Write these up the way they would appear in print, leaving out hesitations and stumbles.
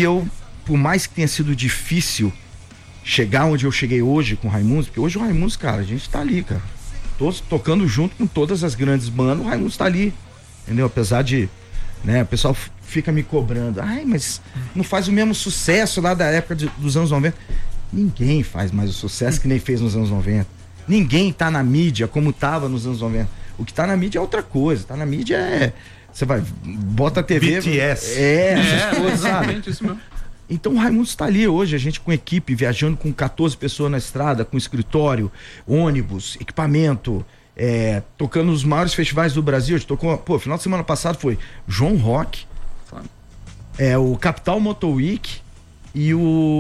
eu, por mais que tenha sido difícil chegar onde eu cheguei hoje com o Raimundos, porque hoje o Raimundos, cara, a gente tá ali, cara. Todos tocando junto com todas as grandes bandas, o Raimundos tá ali, entendeu? Apesar de, né, o pessoal fica me cobrando, ai, mas não faz o mesmo sucesso lá da época dos anos 90. Ninguém faz mais o sucesso que nem fez nos anos 90. Ninguém tá na mídia como tava nos anos 90. O que tá na mídia é outra coisa, tá na mídia você vai, bota a TV... BTS. Essas coisas, sabe? Isso mesmo. Então o Raimundos está ali hoje, a gente com equipe, viajando com 14 pessoas na estrada, com escritório, ônibus, equipamento, tocando nos maiores festivais do Brasil. A gente tocou, final de semana passado foi João Rock, o Capital Motor Week e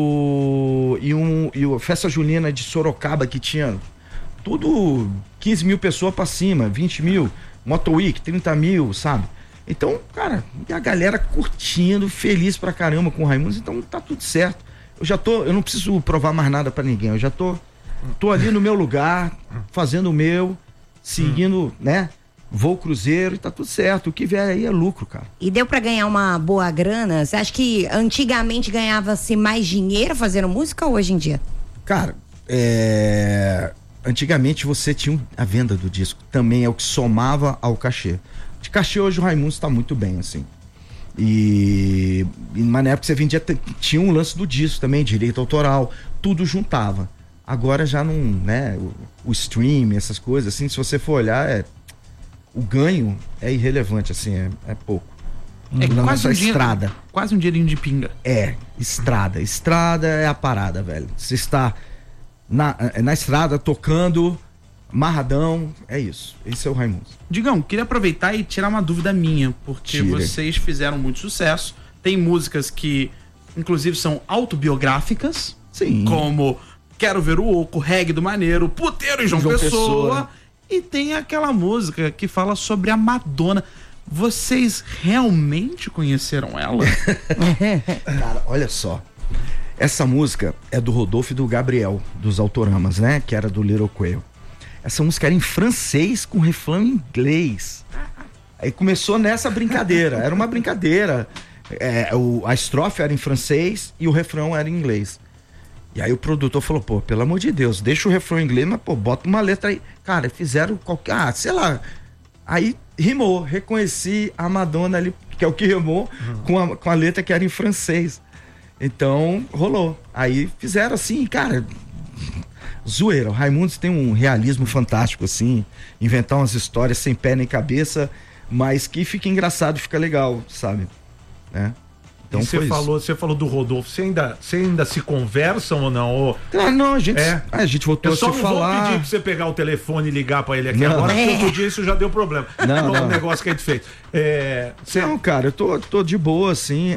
o Festa Junina de Sorocaba, que tinha tudo 15 mil pessoas pra cima, 20 mil, Motor Week, 30 mil, sabe? Então, cara, e a galera curtindo, feliz pra caramba com o Raimundos, então tá tudo certo. Eu não preciso provar mais nada pra ninguém, eu já tô ali no meu lugar, fazendo o meu, seguindo, né? Voo cruzeiro e tá tudo certo, o que vier aí é lucro, cara. E deu pra ganhar uma boa grana? Você acha que antigamente ganhava-se mais dinheiro fazendo música ou hoje em dia? Cara, antigamente você tinha a venda do disco, também é o que somava ao cachê. De cachê hoje o Raimundos tá muito bem, assim. Mas na época você vendia, tinha um lance do disco também, direito autoral, tudo juntava. Agora já não, né, o stream, essas coisas, assim, se você for olhar, o ganho é irrelevante, assim, é pouco. Quase estrada. Quase um dinheirinho de pinga. Estrada é a parada, velho. Você está na estrada, tocando, marradão, é isso. Esse é o Raimundos. Digão, queria aproveitar e tirar uma dúvida minha, porque vocês fizeram muito sucesso. Tem músicas que, inclusive, são autobiográficas. Sim. Como Quero Ver o Oco, Reggae do Maneiro, Puteiro e João Pessoa. E tem aquela música que fala sobre a Madonna. Vocês realmente conheceram ela? Cara, olha só. Essa música é do Rodolfo e do Gabriel, dos Autoramas, né? Que era do Little Quail. Essa música era em francês com refrão em inglês. Aí começou nessa brincadeira. Era uma brincadeira. A estrofe era em francês e o refrão era em inglês. E aí o produtor falou, pô, pelo amor de Deus, deixa o refrão em inglês, mas pô, bota uma letra aí. Cara, fizeram qualquer... sei lá. Aí rimou. Reconheci a Madonna ali, que é o que rimou, com a letra que era em francês. Então, rolou. Aí fizeram assim, cara... zoeira. O Raimundos tem um realismo fantástico, assim, inventar umas histórias sem pé nem cabeça, mas que fica engraçado, fica legal, sabe? Né? Então você falou do Rodolfo, você ainda se conversam ou não? Ou... não, a gente voltou a se falar. Eu só não vou pedir pra você pegar o telefone e ligar pra ele aqui agora, porque outro dia isso já deu problema. Não. O negócio que a gente fez. Não, cara, eu tô de boa, assim,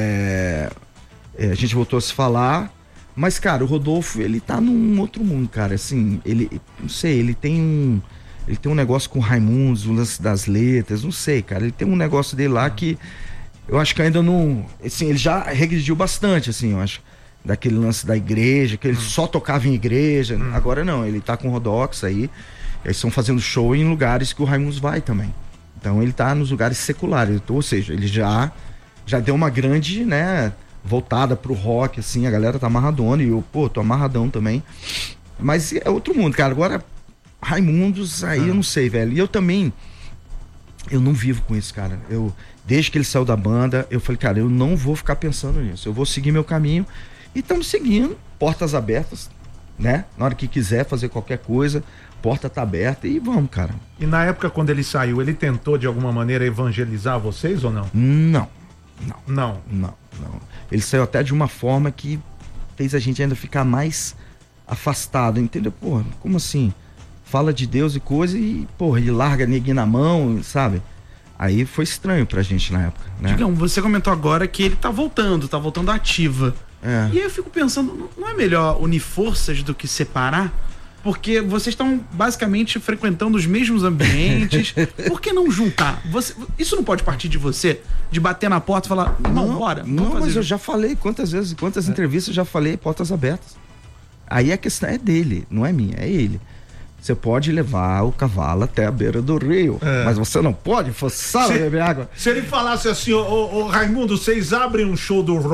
a gente voltou a se falar. Mas, cara, o Rodolfo, ele tá num outro mundo, cara, assim, não sei, ele tem um negócio com o Raimundos, o lance das letras, não sei, cara, ele tem um negócio dele lá que eu acho que ainda não, assim, ele já regrediu bastante, assim, eu acho, daquele lance da igreja, que ele só tocava em igreja, agora não, ele tá com o Rodox aí, eles estão fazendo show em lugares que o Raimundos vai também, então ele tá nos lugares seculares, ou seja, ele já deu uma grande, né, voltada pro rock, assim, a galera tá amarradona e eu, tô amarradão também. Mas é outro mundo, cara. Agora, Raimundos, aí eu não sei, velho. E eu não vivo com isso, cara. Desde que ele saiu da banda, eu falei, cara, eu não vou ficar pensando nisso. Eu vou seguir meu caminho. E estamos seguindo, portas abertas, né? Na hora que quiser fazer qualquer coisa, porta tá aberta e vamos, cara. E na época, quando ele saiu, ele tentou de alguma maneira evangelizar vocês ou não? Não. Ele saiu até de uma forma que fez a gente ainda ficar mais afastado, entendeu? Pô, como assim? Fala de Deus e coisa e, pô, ele larga neguinho na mão, sabe? Aí foi estranho pra gente na época, né? Digão, você comentou agora que ele tá voltando ativa. E aí eu fico pensando, não é melhor unir forças do que separar? Porque vocês estão basicamente frequentando os mesmos ambientes. Por que não juntar? Isso não pode partir de você? De bater na porta e falar, não, bora. Não, mas eu já falei quantas entrevistas eu já falei, portas abertas. Aí a questão é dele, não é minha, é ele. Você pode levar o cavalo até a beira do rio, mas você não pode forçar a beber água. Se ele falasse assim, ô Raimundo, vocês abrem um show do